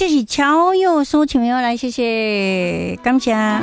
这是乔佑所唱的，来谢谢，感谢。来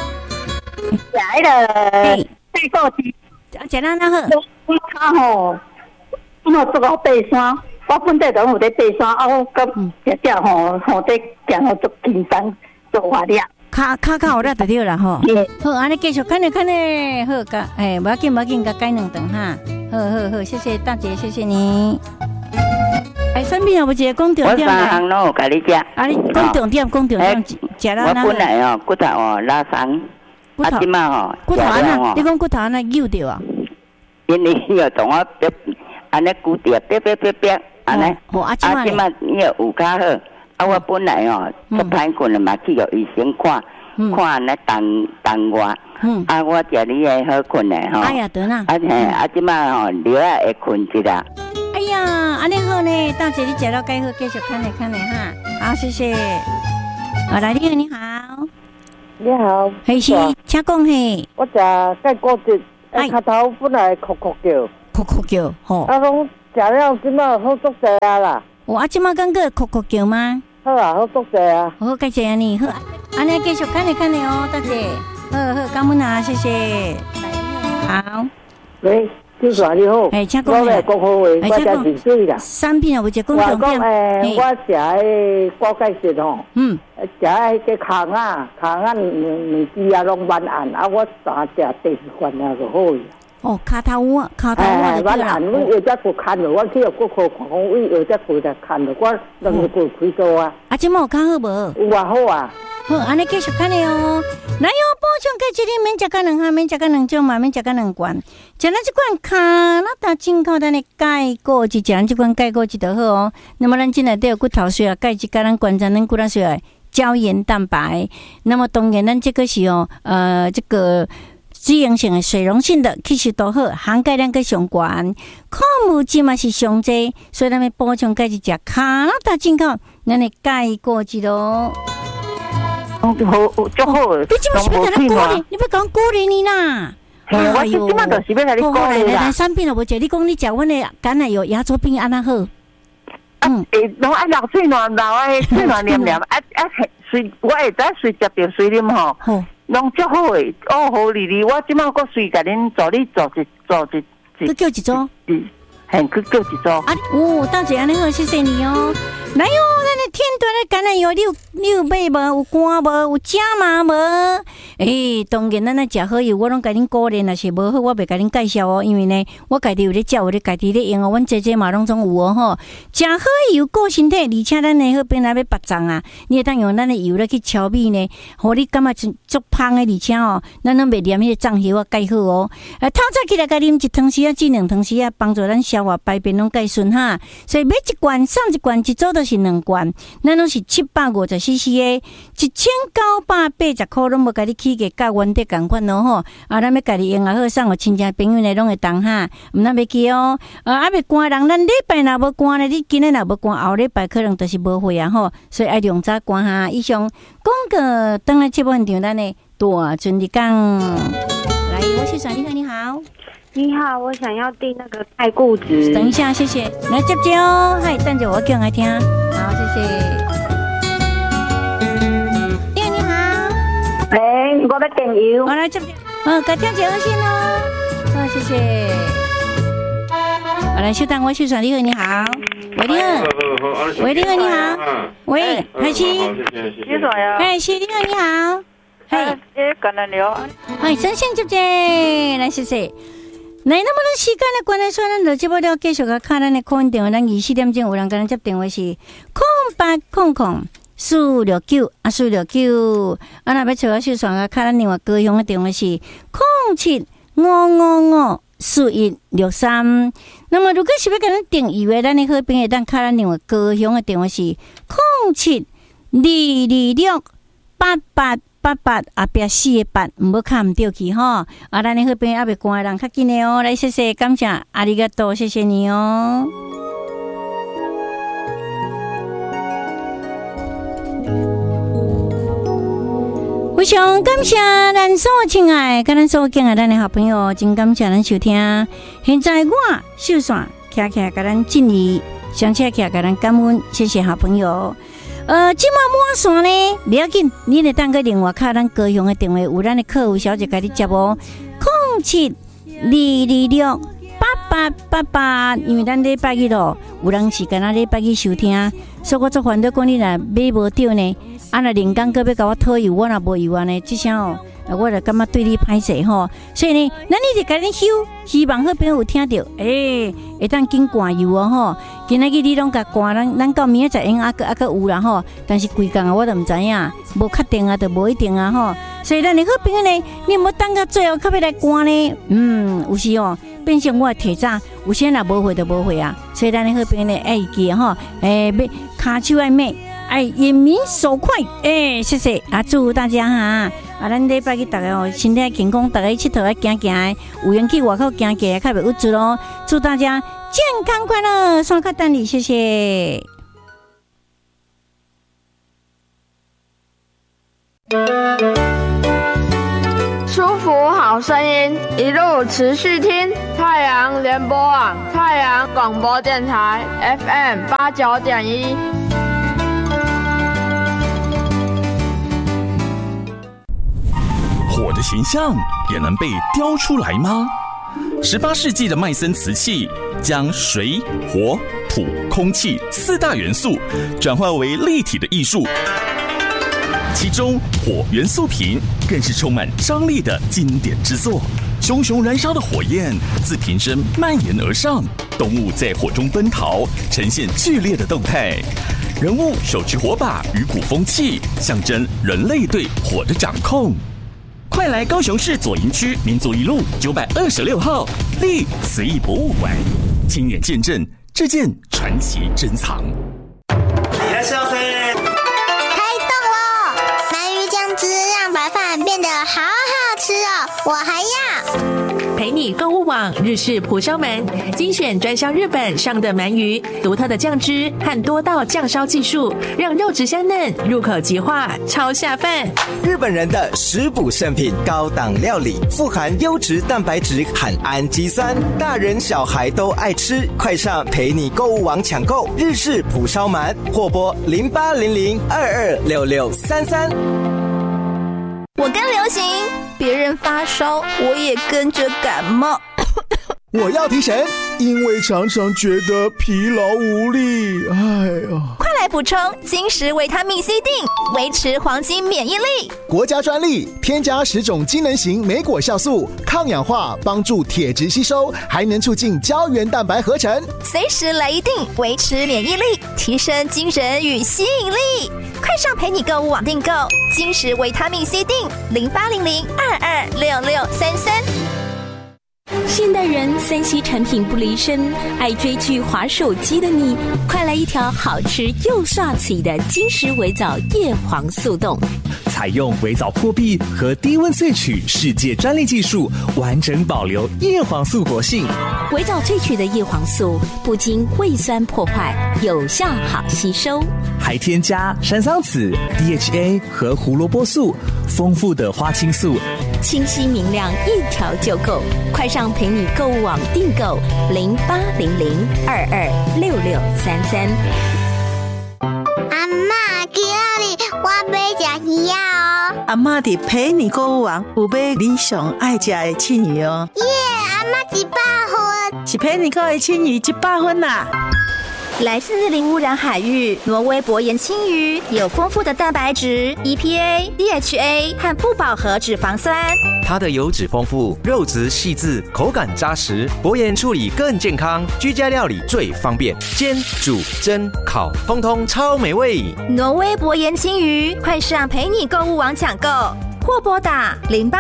了，再过去， 食咱那好。 我卡吼，我做到爬山，我本地都有在爬山，啊，我甲只只吼在行好做轻松做活力。 卡有力就对啦吼。好，安尼继续看咧，好个，无要紧，甲改两顿哈。好，谢谢大姐，谢谢你。产品有无一个讲重点？ 我3项拢有甲你食。 啊，你讲重点，食啦。 我本来哦，骨头哦拉伤，即马吼， 骨头安那，你讲骨头安那扭着啊？ 因为要同我安尼骨着，别，安尼。即马伊有较好。啊，我本来哦，足歹困的嘛，去互医生看安尼动我。啊，我食你的好困的吼。 哎呀，得啦。 即马吼，留下会困一下。 哎呀，安尼好呢，大姐你食了介好，继续看咧哈。好，谢谢。来，你好。 你好。 嘿是，请讲嘿。 我食介骨质，脚头本来哭叫， 吼。 啊，拢食了，即马好足济啊啦。 即马刚个哭叫吗？ 好啊，好足济啊。 好，感谢你。好，安尼继续看咧哦，大姐。好，感恩啊，谢谢。好。 喂。就算你好， 请讲。 我来讲好话，我食热水啦。 产品有无一讲重点？ 我食迄骨钙质吼，食迄个空啊，两支啊拢蛮暗，啊我三食第4罐啊就好去。 哦，骹头我蛮暗，阮药只骨看了，我去骨科看，讲为药只骨来看了，我两个骨开刀啊。 即满有较好无？ 有啊，好啊。 好，安尼继续看咧哦。来哦，补充钙质你免食到2项，免食到2种嘛，免食到2罐。食咱这款卡那达进口咱的钙果汁，食咱这款钙果汁就好哦。那么咱进来都有骨头水啊，钙质甲咱观察咱骨头水啊，胶原蛋白。那么当然咱这个是这个脂溶性的、水溶性的，其实都好，含钙量个上高，矿物质嘛是上济，所以咱要补充钙质，食卡那达进口咱的钙果汁咯。 好，足好。 你即马是要甲咱鼓励，你要讲鼓励你啦。 我即马就是要甲你鼓励啦。 来，产品都无食，你讲你食阮的橄榄油牙周病安那好？ 拢爱流水暖流诶，水暖黏黏，随我会知随食着水啉吼，拢足好诶，好哩，我即马搁随甲恁做一， 去叫一组， 去叫一组。 大姐安尼好，谢谢你哦。来哟，咱的天团的橄榄油，你有买无？有干无？有食嘛无？当然咱食好油，我拢甲恁鼓励，若是无好，我袂甲恁介绍哦。因为呢，我家己有咧食，有咧家己咧用哦。阮姐嘛拢总有哦吼。食好油顾身体，而且咱的好边来要拔脏啊，你会当用咱的油来去调味呢，互你感觉足芳的，而且哦，咱拢袂黏迄个脏油啊，介好哦。透早起来甲啉1汤匙啊，至2汤匙啊，帮助咱消化排便拢介顺哈。所以买1罐送1罐，一组都是2罐，咱拢是750cc 的，1980块拢无甲你起价，甲原底共款咯吼。咱要家己用也好，送互亲戚朋友呢，拢会当哈，毋咱袂记哦。未寒人，咱礼拜若无寒咧，你今日若无寒，后礼拜可能就是无会啊吼。所以爱量早寒哈。以上广告等来节目现场，咱的大尊的讲。来，我是闪，你好。 你好，我想要订那个钙固质。 等一下，谢谢。来接接哦，嗨，等着我讲来听。好，谢谢。你好。 我要订油。 我来接接。改天节目先哦。好，谢谢。来，小蛋，我是闪，你好，你好。喂，你好。喂，你好，你好。喂，海西。 谢谢呀。 海西，你好，你好。嗨。 橄榄油。 嗨，先生接接，来，谢谢。来，那么咱时间的关系，咱就节目了，继续甲看咱的空电话，咱24点钟有人跟咱接电话是0800-469-469，若要找我秀爽甲看咱另外高雄的电话是0755544163。那么如果是要跟咱订预约，咱的好朋友当看咱另外高雄的电话是0722268888后壁4个8，唔好卡唔掉去吼。咱的好朋友未关的人较紧的哦。来，谢谢，感谢，阿里嘎多，谢谢你哦。非常感谢咱所有亲爱，跟咱所有敬爱咱的好朋友，真感谢咱收听。现在我秀线徛徛，甲咱敬意，上车徛甲咱感恩，谢谢好朋友。 即马满线呢，不要紧，你得当个另外卡咱高雄的电话，有咱的客服小姐给你接哦，07-226-8888，因为咱礼拜日咯，有人是跟咱礼拜日收听，所以我做反对讲你若买无到呢，若人工个要甲我讨邮，我若无邮呢，即声哦。我就感觉对你歹势吼，所以呢，咱你就赶紧收，希望好朋友有听到，会当紧赶邮哦吼。今仔日你拢甲赶，咱到明仔载用个有啦吼，但是规工我都毋知影，无确定啊，就无一定啊吼。所以咱的好朋友呢，你莫等到最后才要来赶呢，有时哦，变成我提早，有些人无会就无会啊。所以咱的好朋友呢，爱记吼，要骹手爱买。眼明手快，谢谢啊！祝福大家哈！咱礼拜日大家身体健康，大家佚佗行行，有缘去外口行行，较袂郁卒咯。祝大家健康快乐，双卡等你，谢谢。 舒服好声音，一路持续听太阳联播网、太阳广播电台 FM89.1。 火的形象也能被雕出来吗？18世纪的麦森瓷器将水、火、土、空气4大元素转化为立体的艺术，其中火元素瓶更是充满张力的经典之作。熊熊燃烧的火焰自瓶身蔓延而上，动物在火中奔逃，呈现剧烈的动态。人物手持火把与鼓风器，象征人类对火的掌控。快来高雄市左营区民族一路926号立慈义博物馆，亲眼见证这件传奇珍藏。 いらっしゃいませ。 开动了！鳗鱼酱汁让白饭变得好好吃哦，我还要。 陪你购物网日式蒲烧鳗，精选专销日本上的鳗鱼，独特的酱汁和多道酱烧技术，让肉质香嫩，入口即化，超下饭。 日本人的食补圣品，高档料理，富含优质蛋白质和氨基酸，大人小孩都爱吃。快上陪你购物网抢购日式蒲烧鳗，或拨0800226633。 我跟流行，别人发烧，我也跟着感冒。 我要提神，因为常常觉得疲劳无力。哎呀， 快来补充金石维他命 C 锭，维持黄金免疫力。 国家专利，添加10种机能型莓果酵素，抗氧化，帮助铁质吸收，还能促进胶原蛋白合成。 随时来一锭，维持免疫力，提升精神与吸引力。快上陪你购物网订购金石维他命 C 锭，0800226633。 现代人3C 产品不离身，爱追剧滑手机的你，快来一条好吃又刷嘴的金石微藻叶黄素冻， 采用微藻破壁和低温萃取世界专利技术，完整保留叶黄素活性。 微藻萃取的叶黄素不经胃酸破坏，有效好吸收， 还添加山桑子、DHA 和胡萝卜素，丰富的花青素， 清晰明亮，一条就够。快上陪你购物网订购0800226633。 阿嬷，今日我要吃鱼哦。 阿嬷的陪你购物网有买你上爱吃的青鱼哦。 耶，阿嬷100分， 是陪你购的青鱼100分啦。 来自零污染海域，挪威薄盐青鱼有丰富的蛋白质、EPA、DHA 和不饱和脂肪酸。 它的油脂丰富，肉质细致，口感扎实，薄盐处理更健康，居家料理最方便，煎、煮、蒸、烤，通通超美味。 挪威薄盐青鱼，快上陪你购物网抢购，或拨打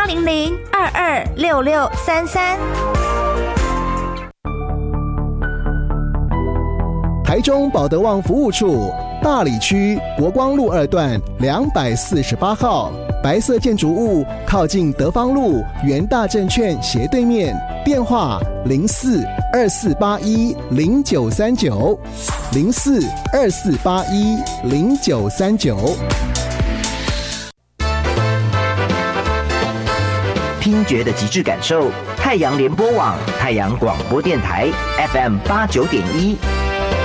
0800226633。 台中保德旺服务处大里区国光路2段248号，白色建筑物靠近德芳路元大证券斜对面，电话0424810939 0424810939。 听觉的极致感受，太阳联播网、太阳广播电台 FM89.1。